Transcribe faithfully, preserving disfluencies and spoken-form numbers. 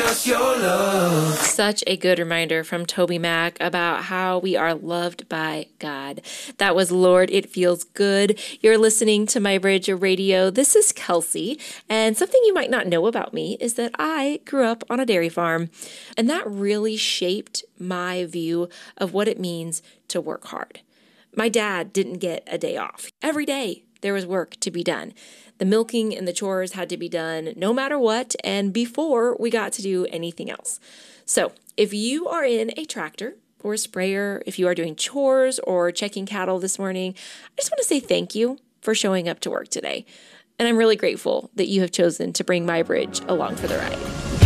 just your love. Such a good reminder from Toby Mac about how we are loved by God. That was Lord, It Feels Good. You're listening to My Bridge Radio. This is Kelsey, and something you might not know about me is that I grew up on a dairy farm, and that really shaped my view of what it means to work hard. My dad didn't get a day off. Every day there was work to be done. The milking and the chores had to be done no matter what, and before we got to do anything else. So if you are in a tractor or a sprayer, if you are doing chores or checking cattle this morning, I just want to say thank you for showing up to work today. And I'm really grateful that you have chosen to bring My Bridge along for the ride.